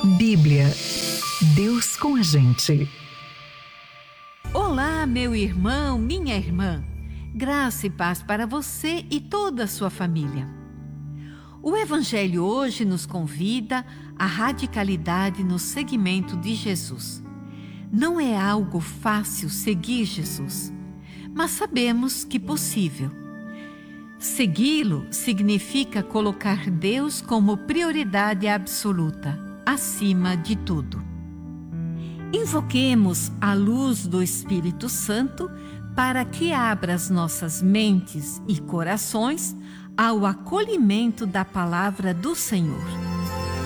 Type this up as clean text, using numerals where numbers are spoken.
Bíblia. Deus com a gente. Olá, meu irmão, minha irmã. Graça e paz para você e toda a sua família. O Evangelho hoje nos convida à radicalidade no seguimento de Jesus. Não é algo fácil seguir Jesus, mas sabemos que é possível. Segui-lo significa colocar Deus como prioridade absoluta, acima de tudo. Invoquemos a luz do Espírito Santo para que abra as nossas mentes e corações ao acolhimento da palavra do Senhor.